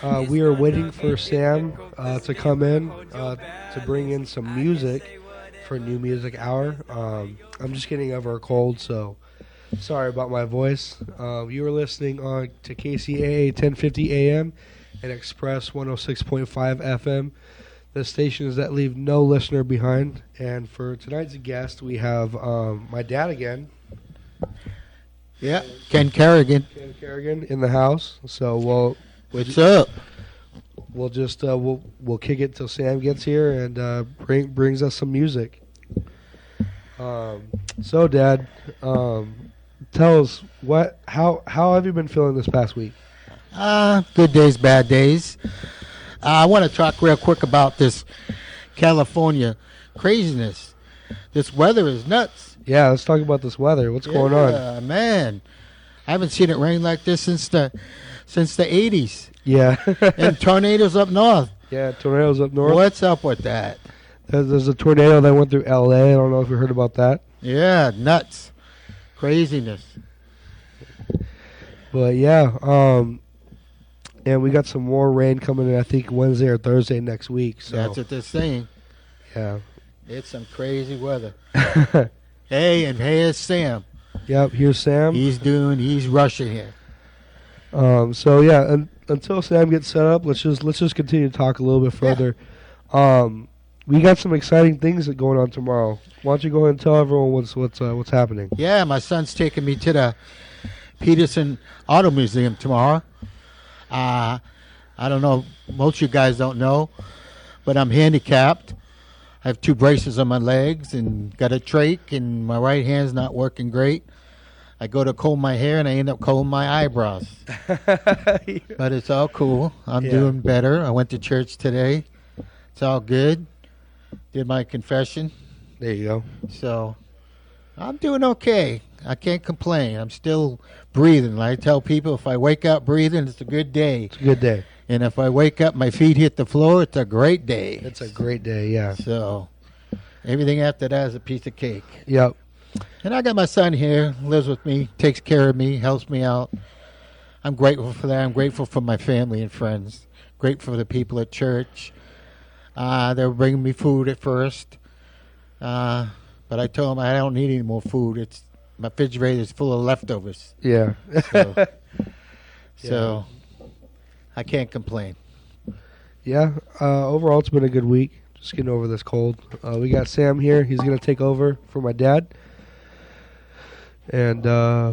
We are waiting for Sam to come in to bring in some music for New Music Hour. I'm just getting over a cold, so sorry about my voice. You are listening on to KCAA 1050 AM and Express 106.5 FM, the stations that leave no listener behind. And for tonight's guest, we have my dad again. Yeah, Ken Kerrigan. Ken Kerrigan in the house. So What's up? we'll just we'll kick it till Sam gets here and brings us some music. So Dad, tell us how have you been feeling this past week? Good days, bad days. I want to talk real quick about this California craziness. This weather is nuts. Yeah, let's talk about this weather. What's going on? Yeah, man. I haven't seen it rain like this since the 80s. Yeah. And tornadoes up north. Yeah, tornadoes up north. What's up with that? There's a tornado that went through L.A. I don't know if you heard about that. Yeah, nuts. Craziness. But yeah, and we got some more rain coming in, I think Wednesday or Thursday next week. So That's what they're saying. yeah. It's some crazy weather. Hey, and here's Sam. Yep, here's Sam. He's rushing here. So yeah, until Sam gets set up, let's just continue to talk a little bit further. We got some exciting things that going on tomorrow. Why don't you go ahead and tell everyone what's happening? Yeah, my son's taking me to the Peterson Auto Museum tomorrow. I don't know, most of you guys don't know, but I'm handicapped. I have 2 braces on my legs and got a trach, and my right hand's not working great. I go to comb my hair, and I end up combing my eyebrows. But it's all cool. I'm doing better. I went to church today. It's all good. Did my confession. There you go. So I'm doing okay. I can't complain. I'm still breathing. Like I tell people, if I wake up breathing, it's a good day. It's a good day. And if I wake up, my feet hit the floor, it's a great day. It's a great day, yeah. So everything after that is a piece of cake. Yep. And I got my son here, lives with me, takes care of me, helps me out. I'm grateful for that. I'm grateful for my family and friends. Grateful for the people at church. They were bringing me food at first. But I told them I don't need any more food. My refrigerator is full of leftovers. Yeah. So I can't complain. Yeah. Overall, it's been a good week. Just getting over this cold. We got Sam here. He's going to take over for my dad. And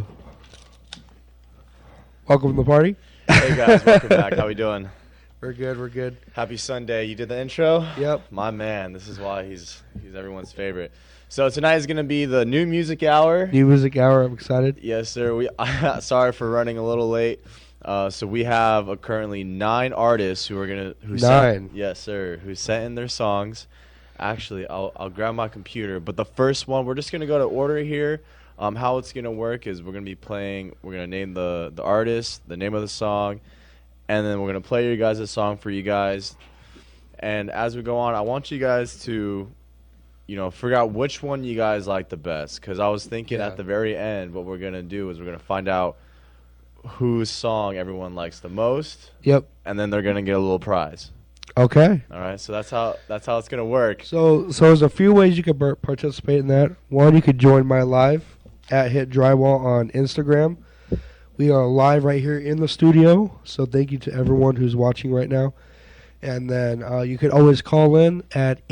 welcome to the party. Hey guys, welcome back. How we doing? We're good. We're good. Happy Sunday. You did the intro? Yep. My man. This is why he's everyone's favorite. So tonight is going to be the New Music Hour. New Music Hour. I'm excited. Yes, sir. Sorry for running a little late. So we have currently 9 artists who are going to... 9? Yes, sir. Who sent in their songs. Actually, I'll grab my computer. But the first one, we're just going to go to order here. How it's going to work is we're going to be playing... We're going to name the artist, the name of the song, and then we're going to play you guys' song for you guys. And as we go on, I want you guys to, figure out which one you guys like the best. Because I was thinking at the very end, what we're going to do is we're going to find out whose song everyone likes the most. Yep. And then they're going to get a little prize. Okay. All right, so that's how it's going to work. So there's a few ways you could participate in that. One, you could join my live at Hit Drywall on Instagram. We are live right here in the studio, so thank you to everyone who's watching right now. And then you could always call in at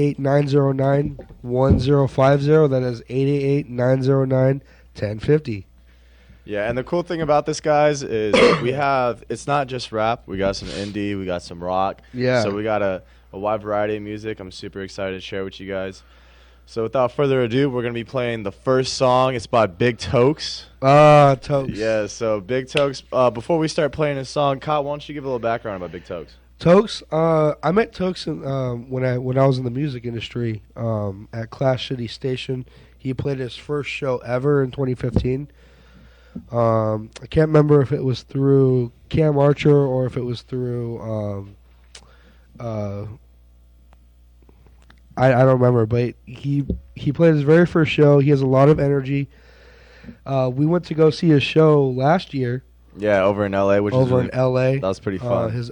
888-909-1050. That is 888-909-1050. Yeah, and the cool thing about this, guys, is it's not just rap. We got some indie, we got some rock. Yeah. So we got a wide variety of music. I'm super excited to share with you guys. So without further ado, we're going to be playing the first song. It's by Big Tokes. Tokes. Yeah, so Big Tokes. Before we start playing this song, Kyle, why don't you give a little background about Big Tokes? Tokes, I met Tokes when I was in the music industry at Clash City Station. He played his first show ever in 2015. I can't remember if it was through Cam Archer or if it was through I don't remember, but he played his very first show. He has a lot of energy. We went to go see his show last year. Yeah, over in L.A. That was pretty fun. His